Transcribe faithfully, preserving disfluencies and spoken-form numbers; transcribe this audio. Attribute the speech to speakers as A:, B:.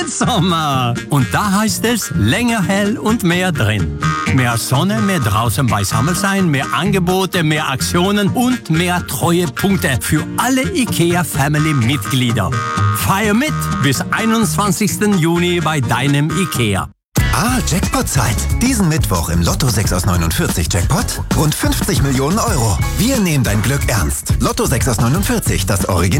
A: Spätsommer. Und da heißt es länger hell und mehr drin. Mehr Sonne, mehr draußen beisammen sein, mehr Angebote, mehr Aktionen und mehr Treuepunkte für alle IKEA-Family-Mitglieder. Feier mit bis einundzwanzigsten Juni bei deinem IKEA.
B: Ah, Jackpot-Zeit. Diesen Mittwoch im Lotto sechs aus neunundvierzig Jackpot rund fünfzig Millionen Euro. Wir nehmen dein Glück ernst. Lotto sechs aus neunundvierzig, das Original.